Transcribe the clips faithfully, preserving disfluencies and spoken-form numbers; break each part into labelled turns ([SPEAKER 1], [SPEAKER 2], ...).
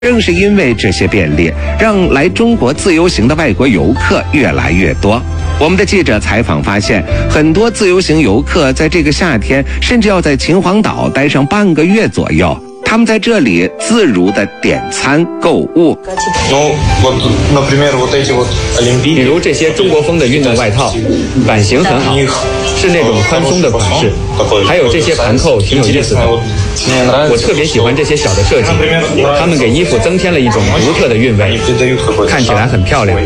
[SPEAKER 1] 正是因为这些便利，让来中国自由行的外国游客越来越多。我们的记者采访发现，很多自由行游客在这个夏天甚至要在秦皇岛待上半个月左右。他们在这里自如地点餐购物。
[SPEAKER 2] 比如这些中国风的运动外套，版型很好，是那种宽松的款式，还有这些盘扣挺有意思的。我特别喜欢这些小的设计，他们给衣服增添了一种独特的韵味，看起来很漂亮。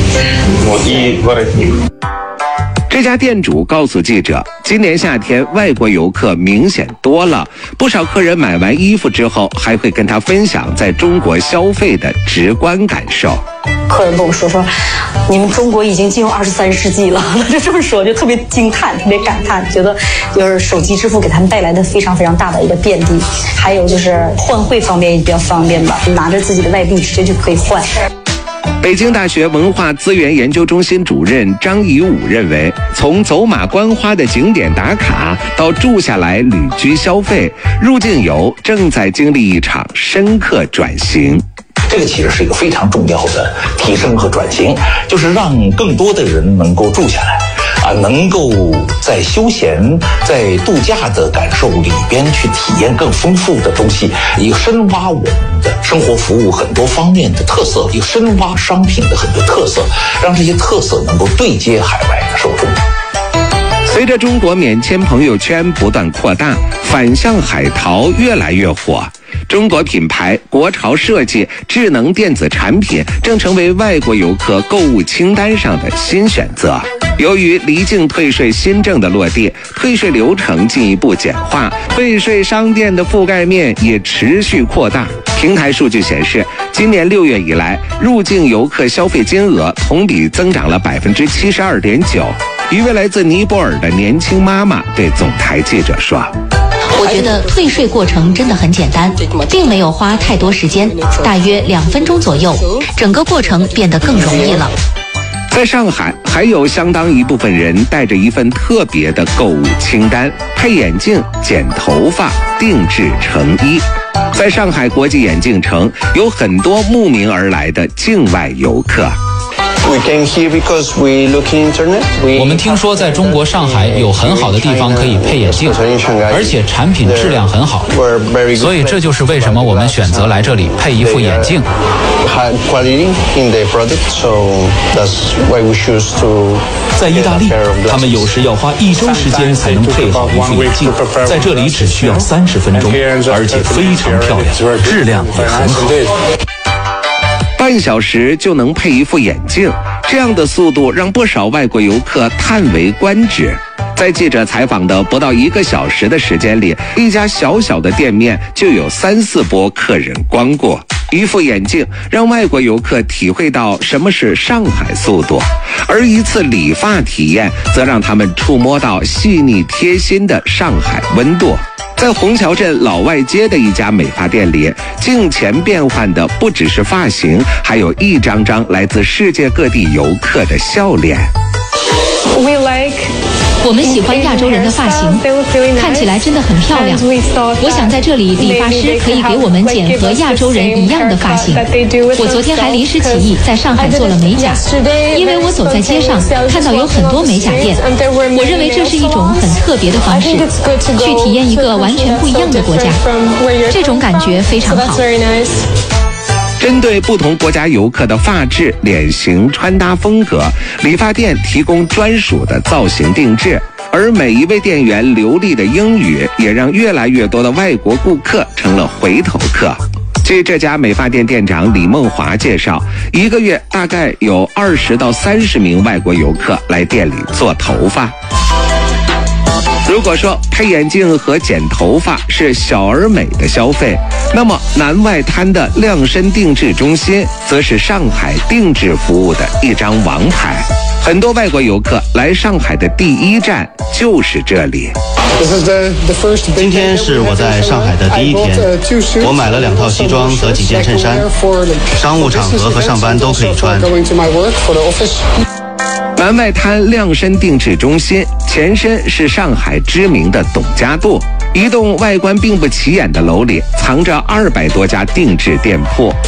[SPEAKER 1] 这家店主告诉记者，今年夏天外国游客明显多了，不少客人买完衣服之后还会跟他分享在中国消费的直观感受。
[SPEAKER 3] 客人跟我说说，你们中国已经进入二十三世纪了，就这么说，就特别惊叹，特别感叹，觉得就是手机支付给他们带来的非常非常大的一个便利，还有就是换汇方面也比较方便吧，拿着自己的外币直接就可以换。
[SPEAKER 1] 北京大学文化资源研究中心主任张怡武认为，从走马观花的景点打卡到住下来旅居消费，入境游正在经历一场深刻转型。
[SPEAKER 4] 这个其实是一个非常重要的提升和转型，就是让更多的人能够住下来，啊，能够在休闲、在度假的感受里边去体验更丰富的东西，以深挖我们的生活服务很多方面的特色，以深挖商品的很多特色，让这些特色能够对接海外的受众。
[SPEAKER 1] 随着中国免签朋友圈不断扩大，反向海淘越来越火。中国品牌、国潮设计、智能电子产品正成为外国游客购物清单上的新选择。由于离境退税新政的落地，退税流程进一步简化，退税商店的覆盖面也持续扩大。平台数据显示，今年六月以来，入境游客消费金额同比增长了百分之七十二点九。一位来自尼泊尔的年轻妈妈对总台记者说：“
[SPEAKER 5] 我觉得退税过程真的很简单，并没有花太多时间，大约两分钟左右，整个过程变得更容易了。”
[SPEAKER 1] 在上海，还有相当一部分人带着一份特别的购物清单：配眼镜、剪头发、定制成衣。在上海国际眼镜城，有很多慕名而来的境外游客。
[SPEAKER 6] 我们听说在中国上海有很好的地方可以配眼镜，而且产品质量很好，所以这就是为什么我们选择来这里配一副眼镜。
[SPEAKER 7] 在意大利，他们有时要花一周时间才能配好一副眼镜，在这里只需要三十分钟，而且非常漂亮，质量也很好。
[SPEAKER 1] 半小时就能配一副眼镜，这样的速度让不少外国游客叹为观止。在记者采访的不到一个小时的时间里，一家小小的店面就有三四波客人光顾。一副眼镜让外国游客体会到什么是上海速度，而一次理发体验则让他们触摸到细腻贴心的上海温度。在虹桥镇老外街的一家美发店里，镜前变换的不只是发型，还有一张张来自世界各地游客的笑脸。
[SPEAKER 5] 我们喜欢亚洲人的发型，看起来真的很漂亮。我想在这里，理发师可以给我们剪和亚洲人一样的发型。我昨天还临时起意在上海做了美甲，因为我走在街上看到有很多美甲店，我认为这是一种很特别的方式，去体验一个完全不一样的国家，这种感觉非常好。
[SPEAKER 1] 针对不同国家游客的发质、脸型、穿搭风格，理发店提供专属的造型定制，而每一位店员流利的英语也让越来越多的外国顾客成了回头客。据这家美发店店长李梦华介绍，一个月大概有二十到三十名外国游客来店里做头发。如果说配眼镜和剪头发是小而美的消费，那么南外滩的量身定制中心则是上海定制服务的一张王牌。很多外国游客来上海的第一站就是这里。
[SPEAKER 8] 今天是我在上海的第一天，我买了两套西装和几件衬衫，商务场合和上班都可以穿。
[SPEAKER 1] 南外滩量身定制中心前身是上海知名的董家渡， 一栋外观并不起眼的楼里藏着二百多家定制店铺，